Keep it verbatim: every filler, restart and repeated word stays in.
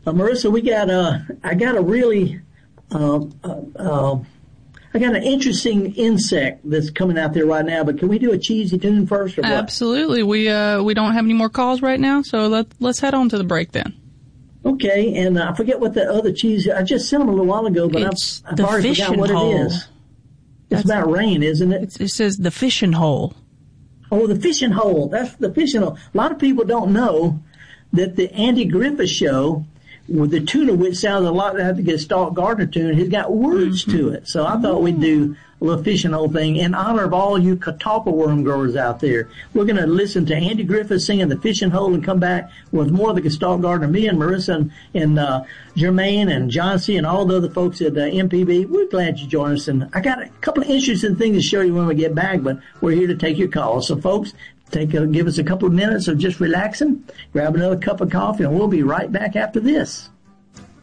Uh, Marissa, we got a, I got a really, uh, uh, uh, I got an interesting insect that's coming out there right now, but can we do a cheesy tune first or what? Absolutely. We, uh, we don't have any more calls right now, so let, let's head on to the break then. Okay, and uh, I forget what the other cheese, I just sent them a little while ago, but it's I've, I've already forgot what hole. it is. It's That's about rain, isn't it? It says the fishing hole. Oh, the fishing hole. That's the fishing hole. A lot of people don't know that the Andy Griffith Show, with the tune of which sounds a lot like the Gestalt Gardner tune, has got words mm-hmm. to it. So I thought we'd do a little fishing hole thing in honor of all you catalpa worm growers out there. We're going to listen to Andy Griffith singing the fishing hole and come back with more of the Gestalt Gardner. Me and Marissa and, and uh, Jermaine and John C. and all the other folks at uh, M P B, we're glad you joined us. And I got a couple of interesting things to show you when we get back, but we're here to take your calls. So folks, take a, give us a couple of minutes of just relaxing, grab another cup of coffee, and we'll be right back after this.